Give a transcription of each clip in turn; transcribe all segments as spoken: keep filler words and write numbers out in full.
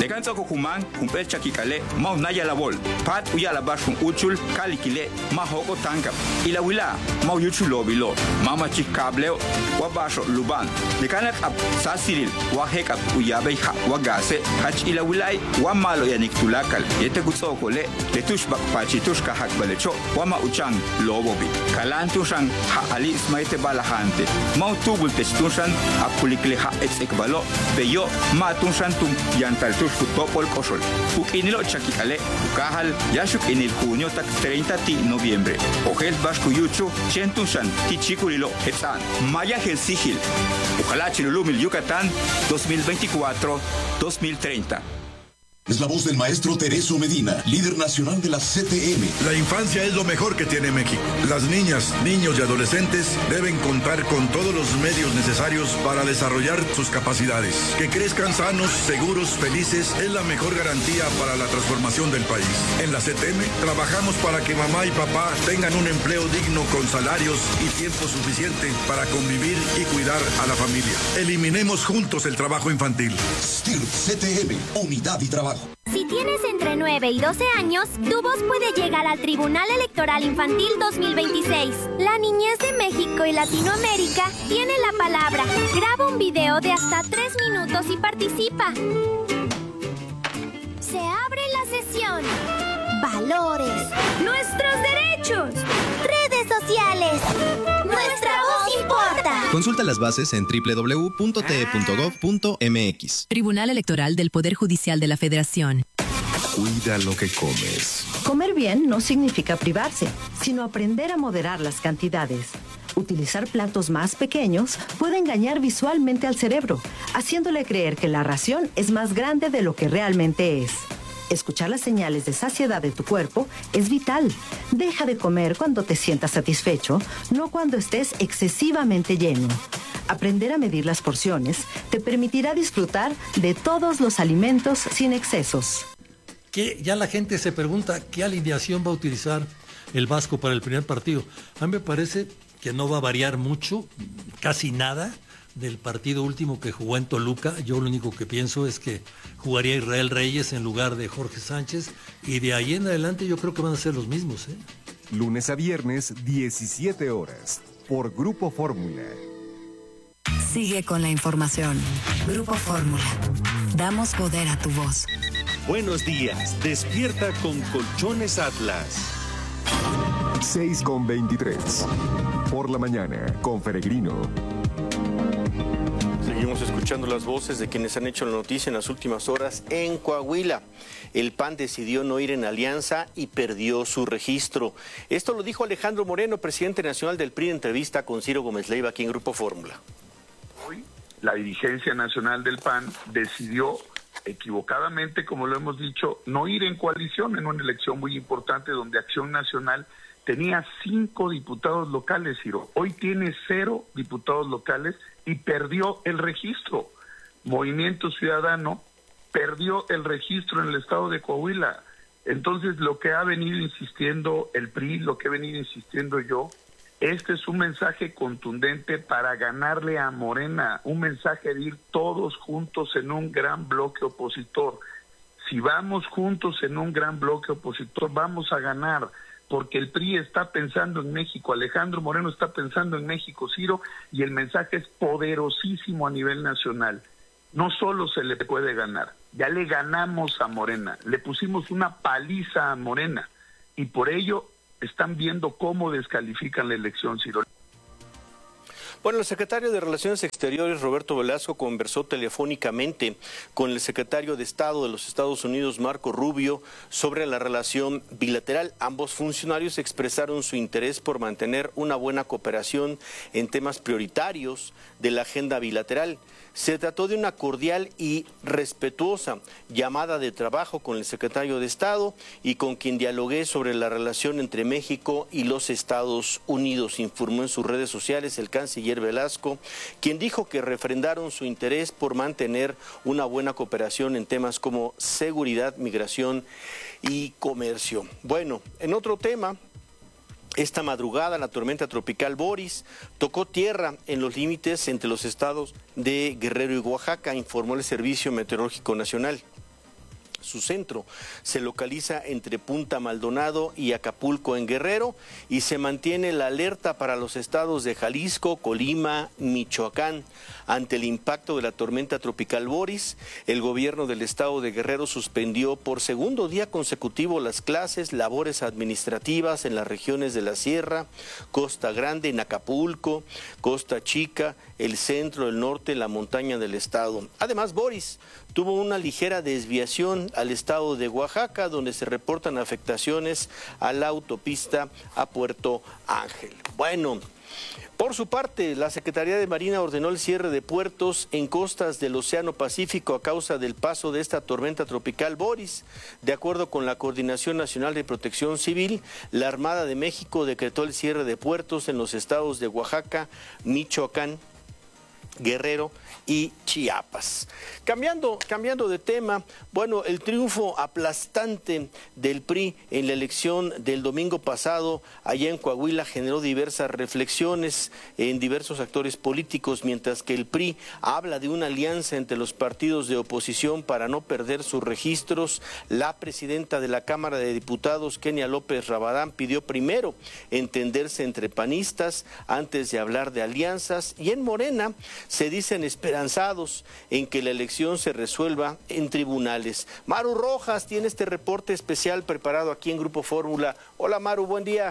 Mekanzo kukuman, kumpel chakikale, mau naya labol. Pat uya labashun uchul, kalikile, mahoko tankap. Ilawila, mau yuchulobilo, mama chikableo, wabasho luban. Mekanak ap sasiril, wahek ap uyabe ha wagase, hach ilawilay, wamalo yanik tulakal. Yete kutsokole, letushbak pachitushka hak balecho, wama uchang lobobi. Kalantushan ha ali ismaite balahante. Mau tubul testushan, apulikle ha etsekbalo, peyo, matushan tum yantal tushku topol kosol. Uk inilo chakikale, ukahal, yashuk inil junio tak treinta de noviembre. Ojel bashku yuchu, chentushan, tichikulilo, etan. Maya Sigil. Ojalá Chilulumil Yucatán dos mil veinticuatro a dos mil treinta. Es la voz del maestro Tereso Medina, líder nacional de la C T M. La infancia es lo mejor que tiene México. Las niñas, niños y adolescentes deben contar con todos los medios necesarios para desarrollar sus capacidades. Que crezcan sanos, seguros, felices es la mejor garantía para la transformación del país. En la C T M trabajamos para que mamá y papá tengan un empleo digno con salarios y tiempo suficiente para convivir y cuidar a la familia. Eliminemos juntos el trabajo infantil. S T I R C T M, unidad y trabajo. Si tienes entre nueve y doce años, tu voz puede llegar al Tribunal Electoral Infantil dos mil veintiséis. La niñez de México y Latinoamérica tiene la palabra. Graba un video de hasta tres minutos y participa. Se abre la sesión. Valores. Nuestros derechos. Redes sociales. Nuestra voz importa. Consulta las bases en doble u doble u doble u punto t e punto gov punto m x. Tribunal Electoral del Poder Judicial de la Federación. Cuida lo que comes. Comer bien no significa privarse, sino aprender a moderar las cantidades. Utilizar platos más pequeños puede engañar visualmente al cerebro, haciéndole creer que la ración es más grande de lo que realmente es. Escuchar las señales de saciedad de tu cuerpo es vital. Deja de comer cuando te sientas satisfecho, no cuando estés excesivamente lleno. Aprender a medir las porciones te permitirá disfrutar de todos los alimentos sin excesos. Que ya la gente se pregunta qué alineación va a utilizar el Vasco para el primer partido. A mí me parece que no va a variar mucho, casi nada, del partido último que jugó en Toluca. Yo lo único que pienso es que jugaría Israel Reyes en lugar de Jorge Sánchez, y de ahí en adelante yo creo que van a ser los mismos, ¿eh? Lunes a viernes, diecisiete horas, por Grupo Fórmula. Sigue con la información. Grupo Fórmula. Damos poder a tu voz. Buenos días. Despierta con Colchones Atlas. seis con veintitrés. Por la mañana, con Peregrino. Seguimos escuchando las voces de quienes han hecho la noticia en las últimas horas en Coahuila. El P A N decidió no ir en alianza y perdió su registro. Esto lo dijo Alejandro Moreno, presidente nacional del P R I, en entrevista con Ciro Gómez Leiva aquí en Grupo Fórmula. Hoy la dirigencia nacional del P A N decidió equivocadamente, como lo hemos dicho, no ir en coalición en una elección muy importante donde Acción Nacional tenía cinco diputados locales, Ciro. Hoy tiene cero diputados locales y perdió el registro. Movimiento Ciudadano perdió el registro en el estado de Coahuila. Entonces, lo que ha venido insistiendo el P R I, lo que he venido insistiendo yo, este es un mensaje contundente para ganarle a Morena, un mensaje de ir todos juntos en un gran bloque opositor. Si vamos juntos en un gran bloque opositor, vamos a ganar, porque el P R I está pensando en México, Alejandro Moreno está pensando en México, Ciro, y el mensaje es poderosísimo a nivel nacional. No solo se le puede ganar, ya le ganamos a Morena, le pusimos una paliza a Morena, y por ello están viendo cómo descalifican la elección, Ciro. Bueno, el secretario de Relaciones Exteriores, Roberto Velasco, conversó telefónicamente con el secretario de Estado de los Estados Unidos, Marco Rubio, sobre la relación bilateral. Ambos funcionarios expresaron su interés por mantener una buena cooperación en temas prioritarios de la agenda bilateral. Se trató de una cordial y respetuosa llamada de trabajo con el secretario de Estado y con quien dialogué sobre la relación entre México y los Estados Unidos, informó en sus redes sociales el canciller Velasco, quien dijo que refrendaron su interés por mantener una buena cooperación en temas como seguridad, migración y comercio. Bueno, en otro tema, esta madrugada la tormenta tropical Boris tocó tierra en los límites entre los estados de Guerrero y Oaxaca, informó el Servicio Meteorológico Nacional. Su centro se localiza entre Punta Maldonado y Acapulco en Guerrero y se mantiene la alerta para los estados de Jalisco, Colima, Michoacán. Ante el impacto de la tormenta tropical Boris, el gobierno del estado de Guerrero suspendió por segundo día consecutivo las clases, labores administrativas en las regiones de la Sierra, Costa Grande, en Acapulco, Costa Chica, el centro, el norte, la montaña del estado. Además, Boris tuvo una ligera desviación al estado de Oaxaca, donde se reportan afectaciones a la autopista a Puerto Ángel. Bueno, por su parte, la Secretaría de Marina ordenó el cierre de puertos en costas del Océano Pacífico a causa del paso de esta tormenta tropical Boris. De acuerdo con la Coordinación Nacional de Protección Civil, la Armada de México decretó el cierre de puertos en los estados de Oaxaca, Michoacán, Guerrero y Chiapas. Cambiando, cambiando de tema, bueno, el triunfo aplastante del P R I en la elección del domingo pasado allá en Coahuila generó diversas reflexiones en diversos actores políticos, mientras que el P R I habla de una alianza entre los partidos de oposición para no perder sus registros. La presidenta de la Cámara de Diputados, Kenia López Rabadán, pidió primero entenderse entre panistas antes de hablar de alianzas, y en Morena se dicen esperanzados en que la elección se resuelva en tribunales. Maru Rojas tiene este reporte especial preparado aquí en Grupo Fórmula. Hola Maru, buen día.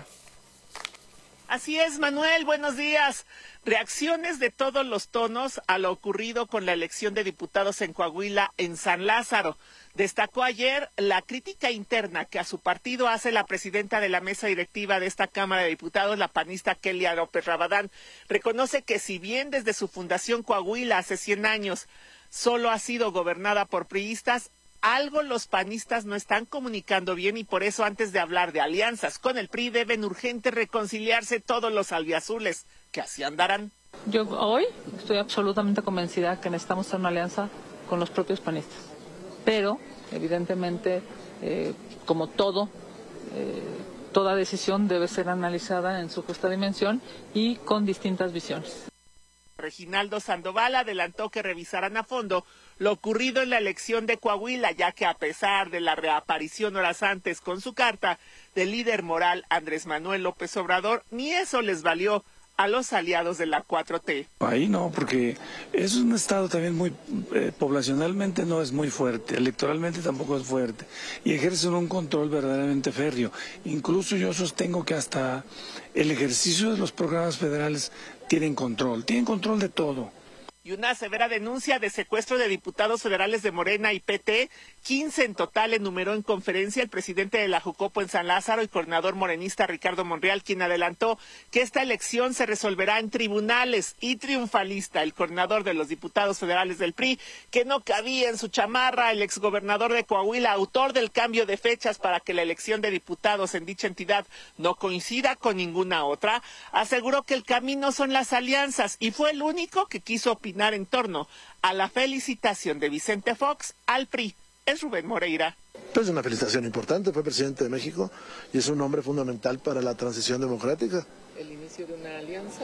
Así es, Manuel, buenos días. Reacciones de todos los tonos a lo ocurrido con la elección de diputados en Coahuila en San Lázaro. Destacó ayer la crítica interna que a su partido hace la presidenta de la mesa directiva de esta Cámara de Diputados, la panista Kenia López Rabadán. Reconoce que si bien desde su fundación Coahuila hace cien años solo ha sido gobernada por priistas, algo los panistas no están comunicando bien, y por eso antes de hablar de alianzas con el P R I deben urgente reconciliarse todos los albiazules, que así andarán. Yo hoy estoy absolutamente convencida que necesitamos hacer una alianza con los propios panistas, pero evidentemente, eh, como todo, eh, toda decisión debe ser analizada en su justa dimensión y con distintas visiones. Reginaldo Sandoval adelantó que revisarán a fondo lo ocurrido en la elección de Coahuila, ya que a pesar de la reaparición horas antes con su carta del líder moral Andrés Manuel López Obrador, ni eso les valió a los aliados de la cuatro T. Ahí no, porque es un estado también muy, eh, poblacionalmente no es muy fuerte, electoralmente tampoco es fuerte, y ejercen un control verdaderamente férreo. Incluso yo sostengo que hasta el ejercicio de los programas federales tienen control, tienen control de todo. Y una severa denuncia de secuestro de diputados federales de Morena y P T, quince en total, enumeró en conferencia el presidente de la Jucopo en San Lázaro y coordinador morenista Ricardo Monreal, quien adelantó que esta elección se resolverá en tribunales, y triunfalista el coordinador de los diputados federales del P R I, que no cabía en su chamarra el exgobernador de Coahuila, autor del cambio de fechas para que la elección de diputados en dicha entidad no coincida con ninguna otra, aseguró que el camino son las alianzas, y fue el único que quiso opinar en torno a la felicitación de Vicente Fox al P R I. Es Rubén Moreira. Es una felicitación importante, fue presidente de México y es un hombre fundamental para la transición democrática. ¿El inicio de una alianza?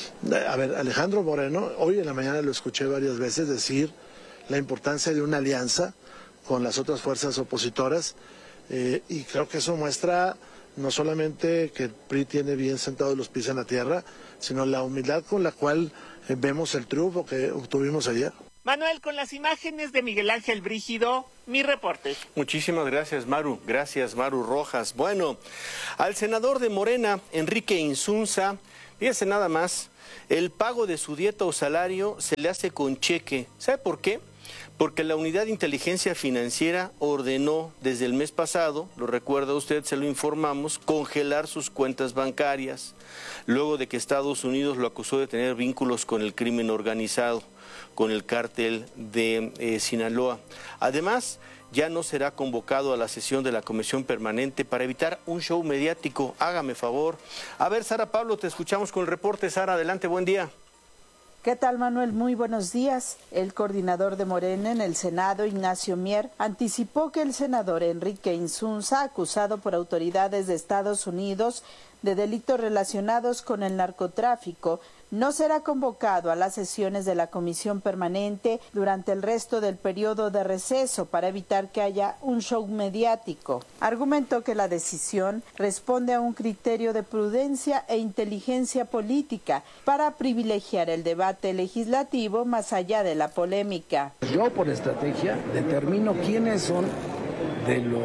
A ver, Alejandro Moreno, hoy en la mañana lo escuché varias veces decir la importancia de una alianza con las otras fuerzas opositoras, eh, y creo que eso muestra no solamente que el P R I tiene bien sentados los pies en la tierra, sino la humildad con la cual eh, vemos el triunfo que obtuvimos ayer. Manuel, con las imágenes de Miguel Ángel Brígido, mi reporte. Muchísimas gracias, Maru. Gracias, Maru Rojas. Bueno, al senador de Morena, Enrique Insunza, fíjese nada más, el pago de su dieta o salario se le hace con cheque. ¿Sabe por qué? Porque la Unidad de Inteligencia Financiera ordenó desde el mes pasado, lo recuerda usted, se lo informamos, congelar sus cuentas bancarias, luego de que Estados Unidos lo acusó de tener vínculos con el crimen organizado, con el cártel de eh, Sinaloa. Además, ya no será convocado a la sesión de la Comisión Permanente para evitar un show mediático. Hágame favor. A ver, Sara Pablo, te escuchamos con el reporte. Sara, adelante, buen día. ¿Qué tal, Manuel? Muy buenos días. El coordinador de Morena en el Senado, Ignacio Mier, anticipó que el senador Enrique Insunza, acusado por autoridades de Estados Unidos de delitos relacionados con el narcotráfico, no será convocado a las sesiones de la comisión permanente durante el resto del periodo de receso para evitar que haya un show mediático. Argumentó que la decisión responde a un criterio de prudencia e inteligencia política para privilegiar el debate legislativo más allá de la polémica. Yo, por estrategia, determino quiénes son de los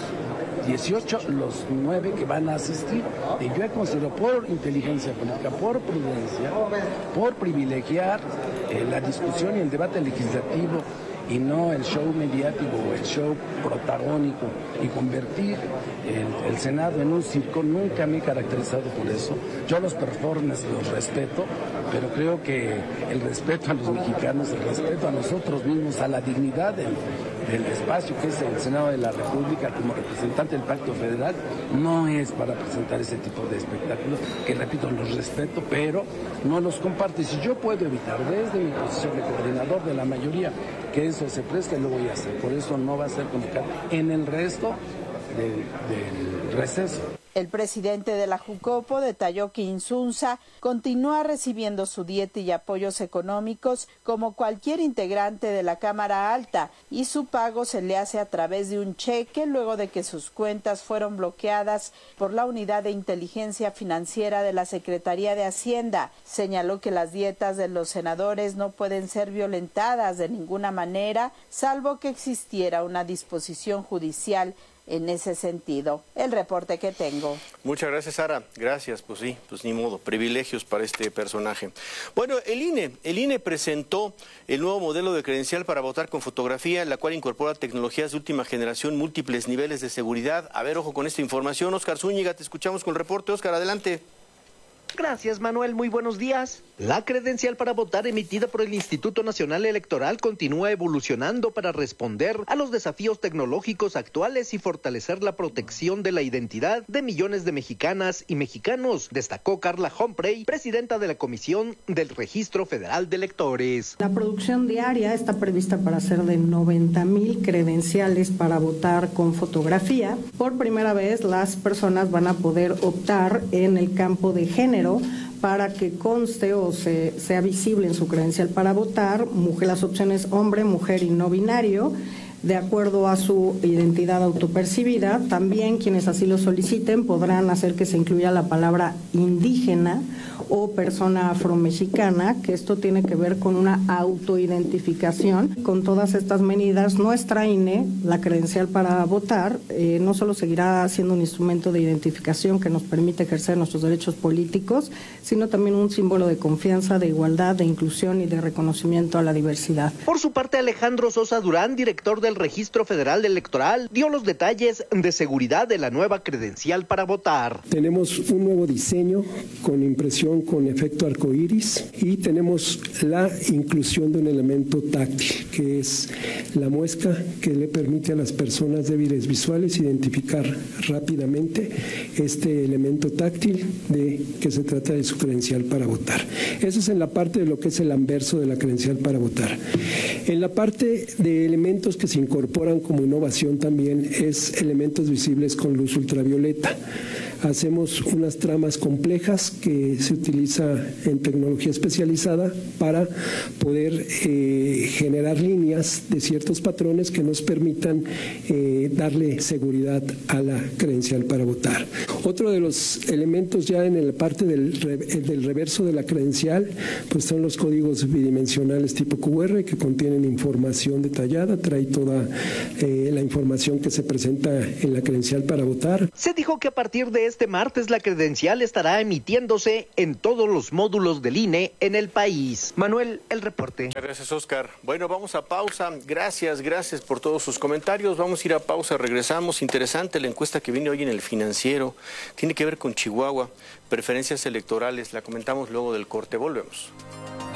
dieciocho, los nueve que van a asistir. Y yo he considerado por inteligencia política, por prudencia, por privilegiar eh, la discusión y el debate legislativo y no el show mediático o el show protagónico, y convertir el, el Senado en un circo. Nunca me he caracterizado por eso. Yo los performances los respeto, pero creo que el respeto a los mexicanos, el respeto a nosotros mismos, a la dignidad del, del espacio que es el Senado de la República como representante del Pacto Federal, no es para presentar ese tipo de espectáculos, que repito, los respeto, pero no los comparto. Y si yo puedo evitar desde mi posición de coordinador de la mayoría que eso se preste, lo voy a hacer. Por eso no va a ser convocado en el resto del, del receso. El presidente de la Jucopo detalló que Insunza continúa recibiendo su dieta y apoyos económicos como cualquier integrante de la Cámara Alta, y su pago se le hace a través de un cheque luego de que sus cuentas fueron bloqueadas por la Unidad de Inteligencia Financiera de la Secretaría de Hacienda. Señaló que las dietas de los senadores no pueden ser violentadas de ninguna manera, salvo que existiera una disposición judicial en ese sentido. El reporte que tengo. Muchas gracias, Sara. Gracias, pues sí, pues ni modo, privilegios para este personaje. Bueno, el I N E, el I N E presentó el nuevo modelo de credencial para votar con fotografía, la cual incorpora tecnologías de última generación, múltiples niveles de seguridad. A ver, ojo con esta información. Óscar Zúñiga, te escuchamos con el reporte. Óscar, adelante. Gracias, Manuel. Muy buenos días. La credencial para votar emitida por el Instituto Nacional Electoral continúa evolucionando para responder a los desafíos tecnológicos actuales y fortalecer la protección de la identidad de millones de mexicanas y mexicanos, destacó Carla Humphrey, presidenta de la Comisión del Registro Federal de Electores. La producción diaria está prevista para ser de noventa mil credenciales para votar con fotografía. Por primera vez, las personas van a poder optar en el campo de género para que conste o se, sea visible en su credencial para votar mujer, las opciones hombre, mujer y no binario, de acuerdo a su identidad autopercibida. También quienes así lo soliciten podrán hacer que se incluya la palabra indígena o persona afromexicana, que esto tiene que ver con una autoidentificación. Con todas estas medidas, nuestra I N E, la credencial para votar, eh, no solo seguirá siendo un instrumento de identificación que nos permite ejercer nuestros derechos políticos, sino también un símbolo de confianza, de igualdad, de inclusión y de reconocimiento a la diversidad. Por su parte, Alejandro Sosa Durán, director del Registro Federal Electoral, dio los detalles de seguridad de la nueva credencial para votar. Tenemos un nuevo diseño con impresión con efecto arcoíris y tenemos la inclusión de un elemento táctil, que es la muesca que le permite a las personas débiles visuales identificar rápidamente este elemento táctil de que se trata de su credencial para votar. Eso es en la parte de lo que es el anverso de la credencial para votar. En la parte de elementos que se incorporan como innovación también es elementos visibles con luz ultravioleta. Hacemos unas tramas complejas que se utiliza en tecnología especializada para poder eh, generar líneas de ciertos patrones que nos permitan eh, darle seguridad a la credencial para votar. Otro de los elementos ya en la parte del, del reverso de la credencial, pues son los códigos bidimensionales tipo Q R que contienen información detallada, trae toda eh, la información que se presenta en la credencial para votar. Se dijo que a partir de este martes la credencial estará emitiéndose en todos los módulos del I N E en el país. Manuel, el reporte. Gracias, Óscar. Bueno, vamos a pausa. Gracias, gracias por todos sus comentarios. Vamos a ir a pausa, regresamos. Interesante la encuesta que viene hoy en El Financiero. Tiene que ver con Chihuahua, preferencias electorales. La comentamos luego del corte. Volvemos.